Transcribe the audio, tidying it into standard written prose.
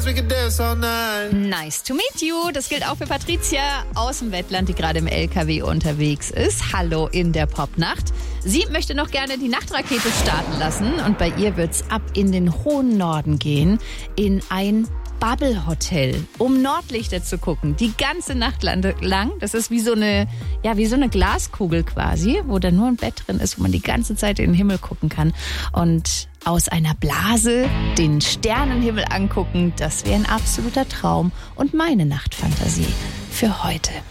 Nice to meet you. Das gilt auch für Patricia aus dem Wendland, die gerade im LKW unterwegs ist. Hallo in der Popnacht. Sie möchte noch gerne die Nachtrakete starten lassen und bei ihr wird's ab in den hohen Norden gehen, in ein Bubble Hotel, um Nordlichter zu gucken, die ganze Nacht lang. Das ist wie so eine Glaskugel quasi, wo da nur ein Bett drin ist, wo man die ganze Zeit in den Himmel gucken kann. Und aus einer Blase den Sternenhimmel angucken, das wäre ein absoluter Traum und meine Nachtfantasie für heute.